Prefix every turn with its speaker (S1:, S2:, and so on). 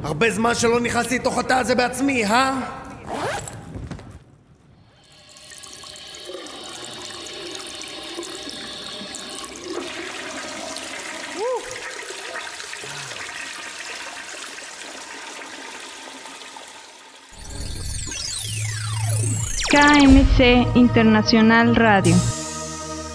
S1: הרבה זמן שלא נכנסתי לתוך התא הזה בעצמי,
S2: KMC Internacional Radio.